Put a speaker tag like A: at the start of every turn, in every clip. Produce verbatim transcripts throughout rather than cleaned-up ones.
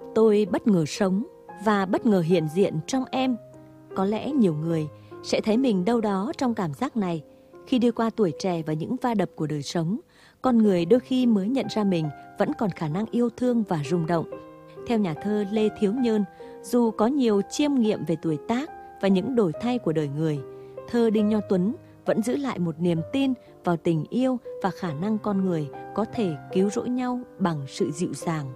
A: Tôi bất ngờ sống và bất ngờ hiện diện trong em. Có lẽ nhiều người sẽ thấy mình đâu đó trong cảm giác này. Khi đi qua tuổi trẻ và những va đập của đời sống, con người đôi khi mới nhận ra mình vẫn còn khả năng yêu thương và rung động. Theo nhà thơ Lê Thiếu Nhơn, dù có nhiều chiêm nghiệm về tuổi tác và những đổi thay của đời người, thơ Đinh Nho Tuấn vẫn giữ lại một niềm tin vào tình yêu và khả năng con người có thể cứu rỗi nhau bằng sự dịu dàng.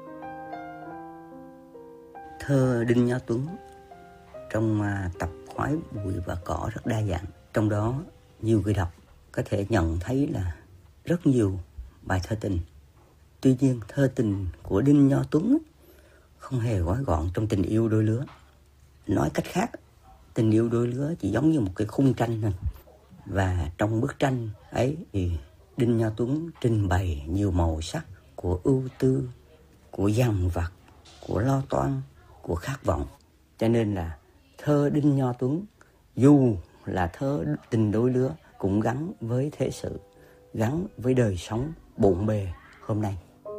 B: Thơ Đinh Nho Tuấn trong tập Khoái Bụi và Cỏ rất đa dạng. Trong đó nhiều người đọc có thể nhận thấy là rất nhiều bài thơ tình. Tuy nhiên thơ tình của Đinh Nho Tuấn không hề gói gọn trong tình yêu đôi lứa. Nói cách khác, tình yêu đôi lứa chỉ giống như một cái khung tranh thôi. Và trong bức tranh ấy thì Đinh Nho Tuấn trình bày nhiều màu sắc của ưu tư, của dằn vặt, của lo toan, của khát vọng. Cho nên là thơ Đinh Nho Tuấn dù là thơ tình đôi lứa cũng gắn với thế sự, gắn với đời sống bộn bề hôm nay.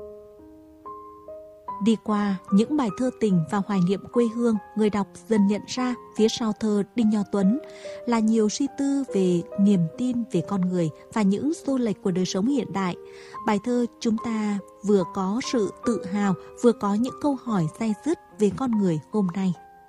C: Đi qua những bài thơ tình và hoài niệm quê hương, người đọc dần nhận ra phía sau thơ Đinh Nho Tuấn là nhiều suy tư về niềm tin về con người và những xô lệch của đời sống hiện đại. Bài thơ chúng ta vừa có sự tự hào, vừa có những câu hỏi day dứt về con người hôm nay.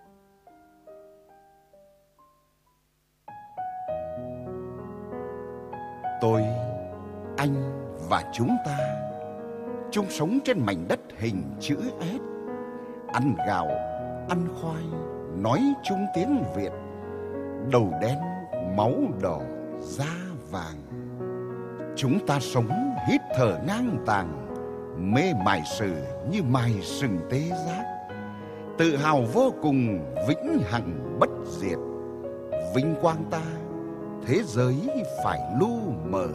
D: Tôi, anh và chúng ta chung sống trên mảnh đất hình chữ S, ăn gạo, ăn khoai, nói chung tiếng Việt, đầu đen, máu đỏ, da vàng. Chúng ta sống hít thở ngang tàng, mê mải sử như mài sừng tê giác, tự hào vô cùng vĩnh hằng bất diệt. Vinh quang ta, thế giới phải lu mờ.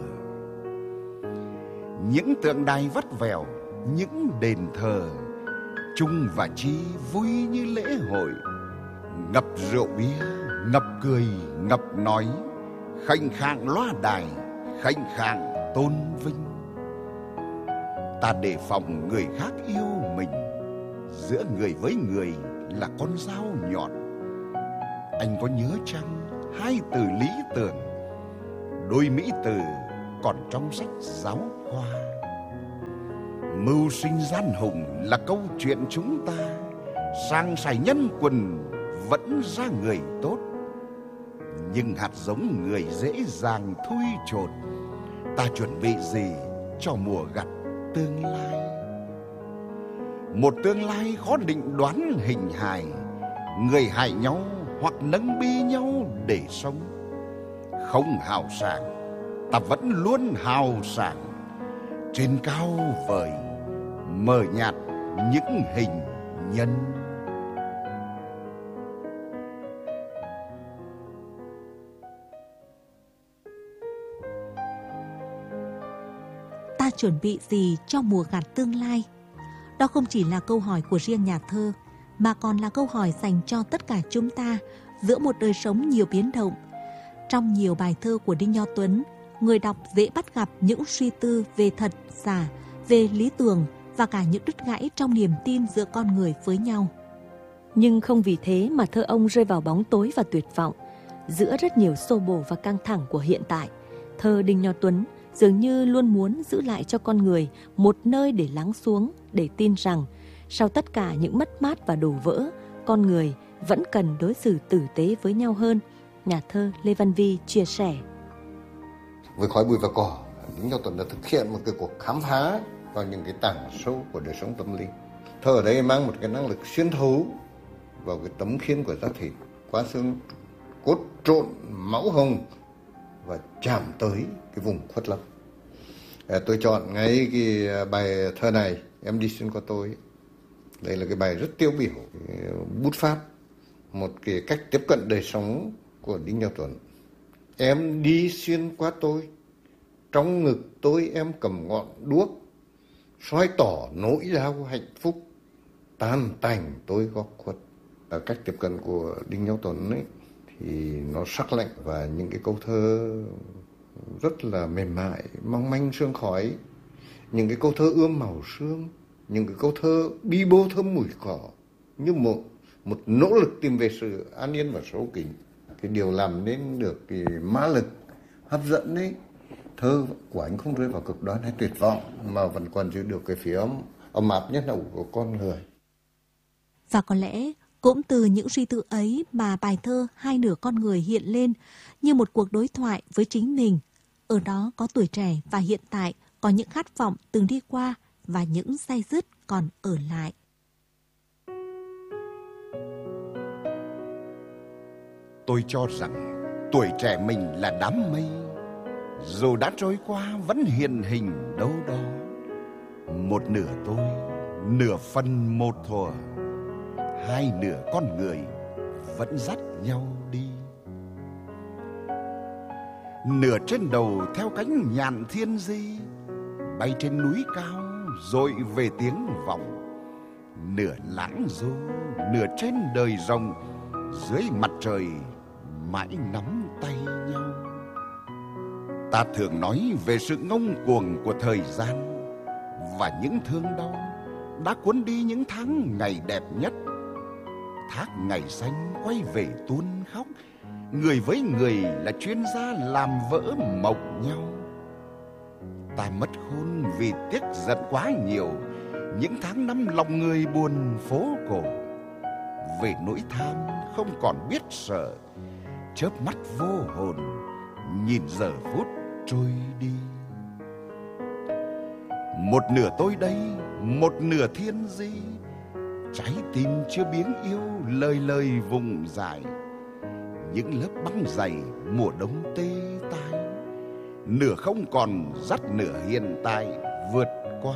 D: Những tượng đài vắt vẻo, những đền thờ, chung và chi vui như lễ hội. Ngập rượu bia, ngập cười, ngập nói, khệnh khạng loa đài, khệnh khạng tôn vinh. Ta đề phòng người khác yêu mình, giữa người với người là con dao nhọn. Anh có nhớ chăng hai từ lý tưởng, đôi mỹ từ còn trong sách giáo khoa. Mưu sinh gian hùng là câu chuyện chúng ta, sang sài nhân quần vẫn ra người tốt. Nhưng hạt giống người dễ dàng thui chột, ta chuẩn bị gì cho mùa gặt tương lai. Một tương lai khó định đoán hình hài, người hại nhau hoặc nâng bi nhau để sống. Không hào sảng, ta vẫn luôn hào sảng. Trên cao vời, mờ nhạt những hình nhân.
C: Ta chuẩn bị gì cho mùa gặt tương lai? Đó không chỉ là câu hỏi của riêng nhà thơ, mà còn là câu hỏi dành cho tất cả chúng ta giữa một đời sống nhiều biến động. Trong nhiều bài thơ của Đinh Nho Tuấn, người đọc dễ bắt gặp những suy tư về thật, giả, về lý tưởng và cả những đứt gãy trong niềm tin giữa con người với nhau.
A: Nhưng không vì thế mà thơ ông rơi vào bóng tối và tuyệt vọng. Giữa rất nhiều xô bồ và căng thẳng của hiện tại, thơ Đinh Nho Tuấn dường như luôn muốn giữ lại cho con người một nơi để lắng xuống, để tin rằng sau tất cả những mất mát và đổ vỡ, con người vẫn cần đối xử tử tế với nhau hơn. Nhà thơ Lê Văn Vi chia sẻ.
E: Với Khói Bụi và Cỏ, Đinh Nho Tuấn đã thực hiện một cái cuộc khám phá vào những cái tảng sâu của đời sống tâm linh. Thơ ở đây mang một cái năng lực xuyên thấu vào cái tấm khiên của da thịt, qua xương cốt trộn máu hồng và chạm tới cái vùng khuất lấp. À, tôi chọn ngay cái bài thơ này, Em đi xuyên qua tôi. Đây là cái bài rất tiêu biểu, bút phát, một cái cách tiếp cận đời sống của Đinh Nho Tuấn. Em đi xuyên qua tôi, trong ngực tôi em cầm ngọn đuốc, soi tỏ nỗi đau hạnh phúc, tan tành tôi góc khuất. Ở cách tiếp cận của Đinh Nho Tuấn ấy thì nó sắc lạnh và những cái câu thơ rất là mềm mại, mong manh sương khói, những cái câu thơ ươm màu sương, những cái câu thơ bi bô thơm mùi cỏ như một một nỗ lực tìm về sự an yên và sâu kín. Cái điều làm nên được cái ma lực hấp dẫn ấy, thơ của anh không rơi vào cực đoan hay tuyệt vọng mà vẫn còn giữ được cái phía ấm ấm áp nhất hậu của con người.
C: Và có lẽ cũng từ những suy tư ấy mà bài thơ Hai nửa con người hiện lên như một cuộc đối thoại với chính mình. Ở đó có tuổi trẻ và hiện tại, có những khát vọng từng đi qua và những day dứt còn ở lại.
D: Tôi cho rằng tuổi trẻ mình là đám mây, dù đã trôi qua vẫn hiện hình đâu đó. Một nửa tôi, nửa phần một thuở, hai nửa con người vẫn dắt nhau đi. Nửa trên đầu theo cánh nhạn thiên di, bay trên núi cao rồi về tiếng vọng. Nửa lãng du, nửa trên đời rộng, dưới mặt trời mãi nắm tay nhau. Ta thường nói về sự ngông cuồng của thời gian và những thương đau đã cuốn đi những tháng ngày đẹp nhất. Thác ngày xanh quay về tuôn khóc, người với người là chuyên gia làm vỡ mộng nhau. Ta mất khôn vì tiếc giận quá nhiều, những tháng năm lòng người buồn phố cổ. Về nỗi tham không còn biết sợ, chớp mắt vô hồn nhìn giờ phút trôi đi. Một nửa tôi đây, một nửa thiên di, trái tim chưa biếng yêu lời lời vùng dài. Những lớp băng dày mùa đông tê tai, nửa không còn dắt nửa hiện tại vượt qua.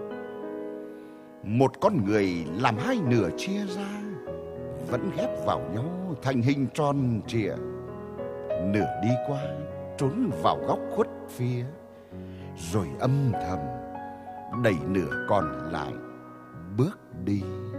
D: Một con người làm hai nửa chia ra, vẫn ghép vào nhau thành hình tròn trịa. Nửa đi qua trốn vào góc khuất phía, rồi âm thầm đẩy nửa còn lại bước đi.